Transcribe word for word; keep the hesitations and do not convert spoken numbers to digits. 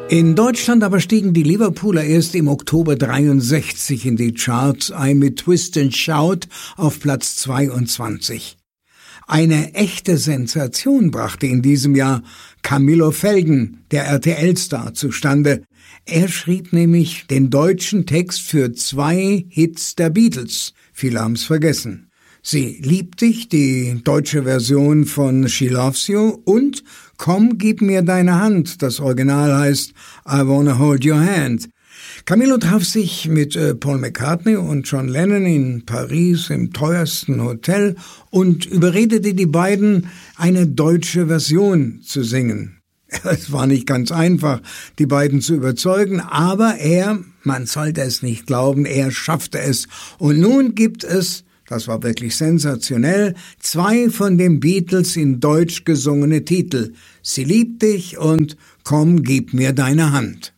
In Deutschland aber stiegen die Liverpooler erst im Oktober dreiundsechzig in die Charts ein mit Twist and Shout auf Platz zweiundzwanzig. Eine echte Sensation brachte in diesem Jahr Camillo Felgen, der R T L-Star, zustande. Er schrieb nämlich den deutschen Text für zwei Hits der Beatles. Viele haben's vergessen. Sie liebt dich, die deutsche Version von She Loves You, und Komm, gib mir deine Hand, das Original heißt I Wanna Hold Your Hand. Camillo traf sich mit äh, Paul McCartney und John Lennon in Paris im teuersten Hotel und überredete die beiden, eine deutsche Version zu singen. Es war nicht ganz einfach, die beiden zu überzeugen, aber er, man sollte es nicht glauben, er schaffte es. Und nun gibt es, das war wirklich sensationell, zwei von den Beatles in Deutsch gesungene Titel. Sie liebt dich und Komm, gib mir deine Hand.